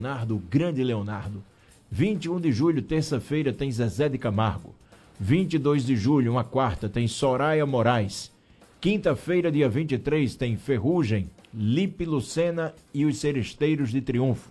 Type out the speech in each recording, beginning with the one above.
Leonardo, grande Leonardo. 21 de julho, terça-feira, tem Zezé de Camargo. 22 de julho, uma quarta, tem Soraya Moraes. Quinta-feira, dia 23, tem Ferrugem, Lipe Lucena e os Seresteiros de Triunfo.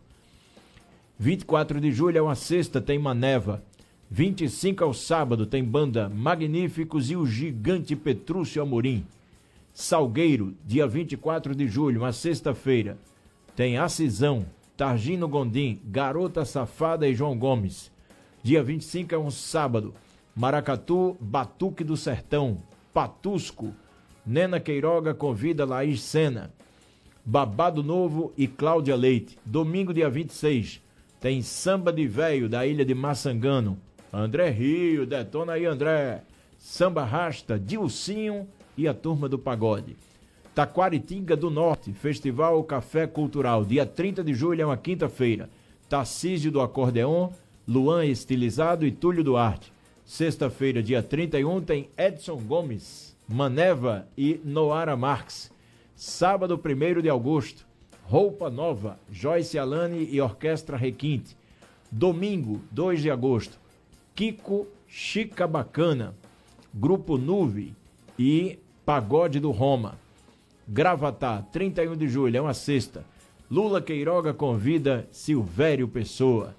24 de julho é uma sexta, tem Maneva. 25 ao sábado, tem banda Magníficos e o Gigante Petrúcio Amorim. Salgueiro, dia 24 de julho, uma sexta-feira, tem Acisão, Targino Gondim, Garota Safada e João Gomes. Dia 25 é um sábado, Maracatu, Batuque do Sertão, Patusco, Nena Queiroga convida Laís Sena, Babado Novo e Cláudia Leite. Domingo, dia 26, tem Samba de Véio da Ilha de Maçangano, André Rio, detona aí André. Samba Rasta, Dilcinho e a Turma do Pagode. Taquaritinga do Norte, Festival Café Cultural, dia 30 de julho é uma quinta-feira. Tarcísio do Acordeon, Luan Estilizado e Túlio Duarte. Sexta-feira, dia 31, tem Edson Gomes, Maneva e Noara Marques. Sábado, 1º de agosto, Roupa Nova, Joyce Alane e Orquestra Requinte. Domingo, 2 de agosto, Kiko Chica Bacana, Grupo Nuve e Pagode do Roma. Gravatá, 31 de julho, é uma sexta. Lula Queiroga convida Silvério Pessoa.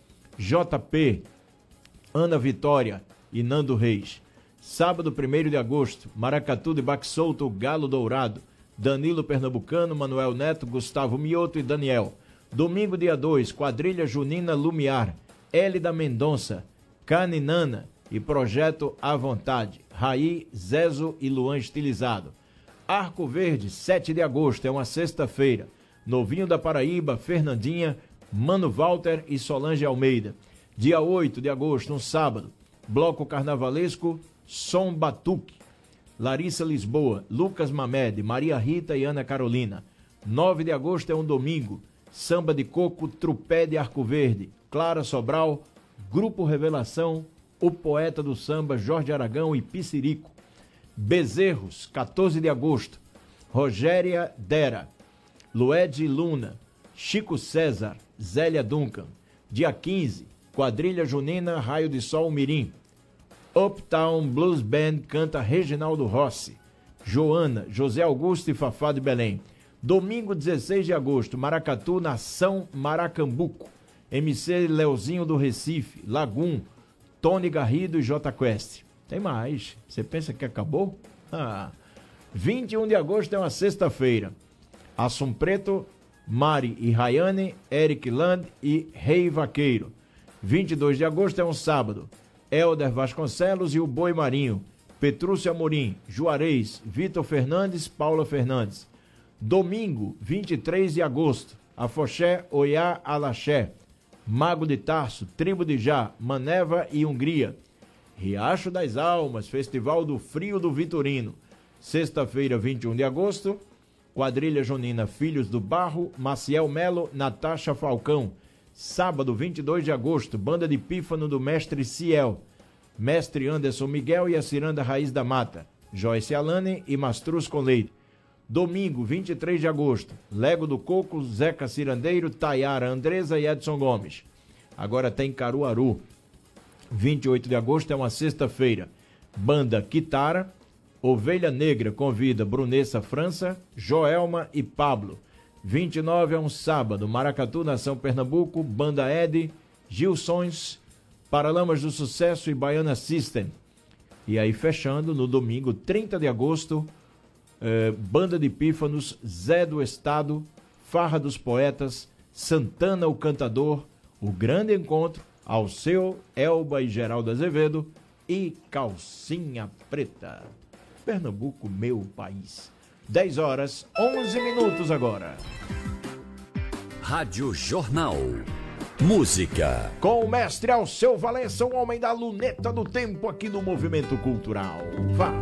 JP, Ana Vitória e Nando Reis. Sábado, 1º de agosto, Maracatu de Baque Solto, Galo Dourado, Danilo Pernambucano, Manuel Neto, Gustavo Mioto e Daniel. Domingo, dia 2, Quadrilha Junina Lumiar, Hélida Mendonça, Caninana e Projeto à Vontade, Raí, Zezo e Luan Estilizado. Arco Verde, 7 de agosto, é uma sexta-feira. Novinho da Paraíba, Fernandinha, Mano Walter e Solange Almeida. Dia 8 de agosto, um sábado, Bloco Carnavalesco, Som Batuque, Larissa Lisboa, Lucas Mamed, Maria Rita e Ana Carolina. 9 de agosto é um domingo, Samba de Coco, Trupé de Arco Verde, Clara Sobral, Grupo Revelação, o Poeta do Samba, Jorge Aragão e Pissirico. Bezerros, 14 de agosto, Rogéria Dera, Lued Luna, Chico César, Zélia Duncan. Dia 15, Quadrilha Junina, Raio de Sol Mirim. Uptown Blues Band canta Reginaldo Rossi, Joana, José Augusto e Fafá de Belém. Domingo, 16 de agosto, Maracatu, Nação Maracambuco, MC Leozinho do Recife, Lagum, Tony Garrido e J Quest. Tem mais. Você pensa que acabou? 21 de agosto é uma sexta-feira. Assum Preto, Mari e Rayane, Eric Land e Rei Vaqueiro. 22 de agosto é um sábado. Helder Vasconcelos e o Boi Marinho. Petrúcio Amorim, Juarez, Vitor Fernandes, Paula Fernandes. Domingo, 23 de agosto. Afoxé, Oiá, Alaxé. Mago de Tarso, Tribo de Já, Maneva e Hungria. Riacho das Almas, Festival do Frio do Vitorino. Sexta-feira, 21 de agosto, Quadrilha Junina Filhos do Barro, Maciel Melo, Natasha Falcão. Sábado, 22 de agosto, Banda de Pífano do Mestre Ciel, Mestre Anderson Miguel e a Ciranda Raiz da Mata, Joyce Alane e Mastruz com Leite. Domingo, 23 de agosto, Lego do Coco, Zeca Cirandeiro, Tayara Andresa e Edson Gomes. Agora tem Caruaru. 28 de agosto é uma sexta-feira. Banda Quitara, Ovelha Negra convida Brunessa França, Joelma e Pablo. 29 é um sábado, Maracatu, Nação Pernambuco, Banda Ed, Gilsons, Paralamas do Sucesso e Baiana System. E aí fechando no domingo, 30 de agosto, Banda de Pífanos, Zé do Estado, Farra dos Poetas, Santana o Cantador, O Grande Encontro, Alceu, Elba e Geraldo Azevedo e Calcinha Preta. Pernambuco, meu país. 10 horas, 11 minutos agora. Rádio Jornal. Música. Com o mestre Alceu Valença, o homem da luneta do tempo aqui no Movimento Cultural. Vá.